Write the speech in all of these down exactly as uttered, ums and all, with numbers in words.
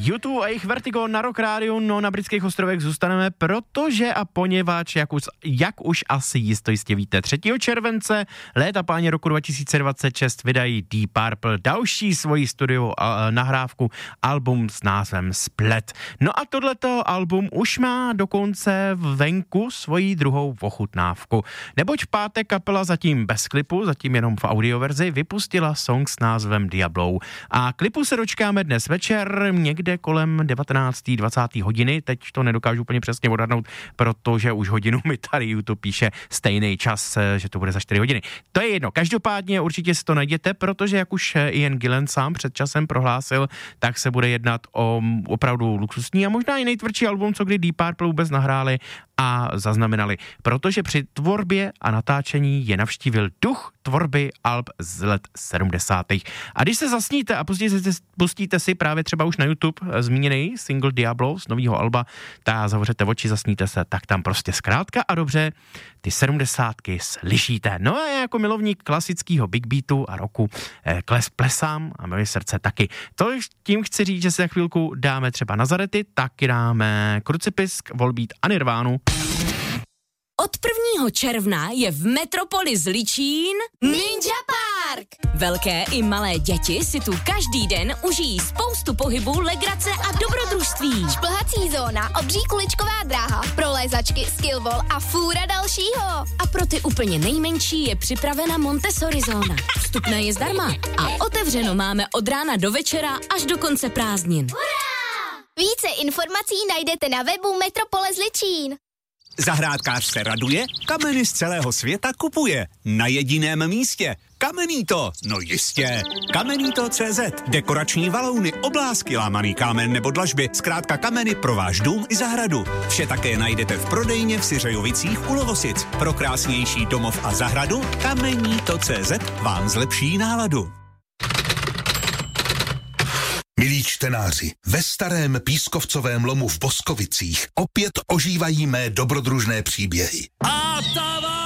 U dva a jejich Vertigo na Rock Rádiu, no na britských ostrovech zůstaneme, protože a poněvadž, jak už, jak už asi jisto jistě víte, třetího července léta páně roku dva tisíce dvacet šest vydají Deep Purple další svoji studiovou a, nahrávku, album s názvem Split. No a tohleto album už má dokonce venku svoji druhou ochutnávku. Neboť v pátek kapela zatím bez klipu, zatím jenom v audioverzi, vypustila song s názvem Diablo. A klipu se dočkáme dnes večer někde kolem devatenácté dvacáté hodiny. Teď to nedokážu úplně přesně odhadnout, protože už hodinu mi tady YouTube píše stejný čas, že to bude za čtyři hodiny. To je jedno. Každopádně určitě si to najděte, protože jak už Ian Gillan sám před časem prohlásil, tak se bude jednat o opravdu luxusní a možná i nejtvrdší album, co kdy Deep Purple vůbec nahráli a zaznamenali, protože při tvorbě a natáčení je navštívil duch tvorby alb z let sedmdesátých. A když se zasníte a pustíte, pustíte si právě třeba už na YouTube zmíněný single Diablo z nového alba, tak zavřete oči, zasníte se, tak tam prostě zkrátka a dobře ty sedmdesátky slyšíte. No a já jako milovník klasického big beatu a rocku kles plesám a moje srdce taky. To tím chci říct, že si za chvilku dáme třeba Nazarety, taky dáme Krucipisk, Volbeat a Nirvánu. Od prvního června je v Metropoli Zličín Ninja Park. Velké i malé děti si tu každý den užijí spoustu pohybu, legrace a dobrodružství. Šplhací zóna, obří kuličková dráha, prolézačky, skillball a fůra dalšího. A pro ty úplně nejmenší je připravena Montessori zóna. Vstupné je zdarma a otevřeno máme od rána do večera až do konce prázdnin. Hurá! Více informací najdete na webu Metropole Zličín. Zahrádkář se raduje, kameny z celého světa kupuje. Na jediném místě. Kamenito, no jistě. Kamenito tečka cé zet. Dekorační valouny, oblásky, lámaný kámen nebo dlažby. Zkrátka kameny pro váš dům i zahradu. Vše také najdete v prodejně v Syřejovicích u Lovosic. Pro krásnější domov a zahradu Kamenito tečka cé zet vám zlepší náladu. Milí čtenáři, ve starém pískovcovém lomu v Boskovicích opět ožívají mé dobrodružné příběhy. Atava!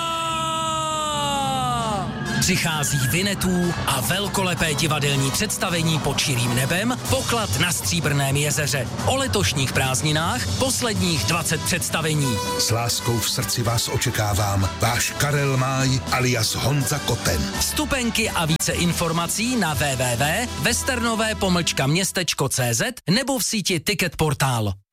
Přichází Vinetů a velkolepé divadelní představení pod širým nebem, Poklad na Stříbrném jezeře. O letošních prázdninách posledních dvacet představení. S láskou v srdci vás očekávám, váš Karel Máj alias Honza Koten. Vstupenky a více informací na w w w tečka westernové pomlčka městečko tečka cé zet nebo v síti Ticket Portál.